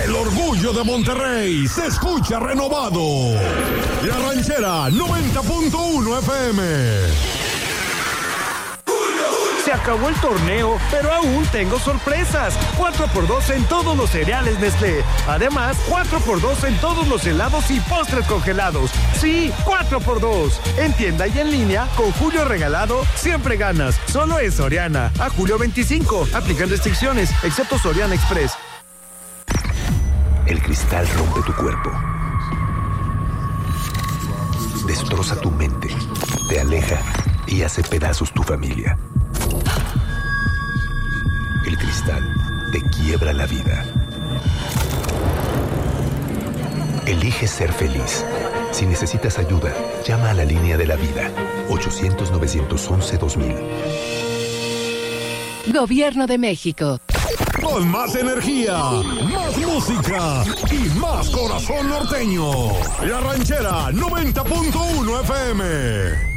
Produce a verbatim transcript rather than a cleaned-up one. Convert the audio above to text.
El orgullo de Monterrey se escucha renovado. La Ranchera noventa punto uno F M. Se acabó el torneo, pero aún tengo sorpresas. cuatro por dos en todos los cereales Nestlé. Además, cuatro por dos en todos los helados y postres congelados. Sí, cuatro por dos. En tienda y en línea, con Julio Regalado, siempre ganas. Solo en Soriana. A julio veinticinco. Aplican restricciones, excepto Soriana Express. El cristal rompe tu cuerpo. Destroza tu mente. Te aleja y hace pedazos tu familia. El cristal te quiebra la vida. Elige ser feliz. Si necesitas ayuda, llama a la línea de la vida. ochocientos, novecientos once, dos mil. Gobierno de México. Con más energía, más música y más corazón norteño. La Ranchera noventa punto uno F M.